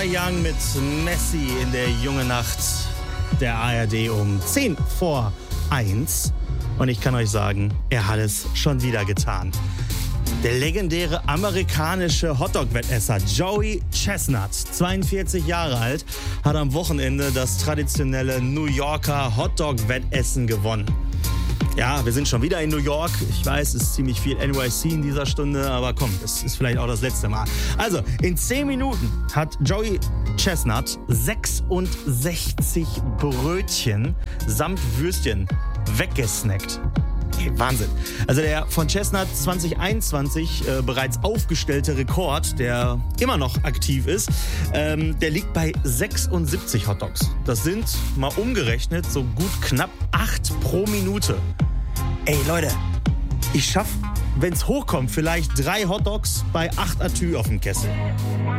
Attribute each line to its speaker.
Speaker 1: Young mit Messi in der jungen Nacht der ARD um 10 vor 1. Und ich kann euch sagen, er hat es schon wieder getan. Der legendäre amerikanische Hotdog-Wettesser Joey Chestnut, 42 Jahre alt, hat am Wochenende das traditionelle New Yorker Hotdog-Wettessen gewonnen. Ja, wir sind schon wieder in New York. Ich weiß, es ist ziemlich viel NYC in dieser Stunde, aber komm, das ist vielleicht auch das letzte Mal. Also, in 10 Minuten hat Joey Chestnut 66 Brötchen samt Würstchen weggesnackt. Okay, Wahnsinn. Also der von Chestnut 2021 bereits aufgestellte Rekord, der immer noch aktiv ist, der liegt bei 76 Hotdogs. Das sind, mal umgerechnet, so gut knapp 8 pro Minute. Ey Leute, ich schaff, wenn's hochkommt, vielleicht 3 Hotdogs bei 8 Atü auf dem Kessel.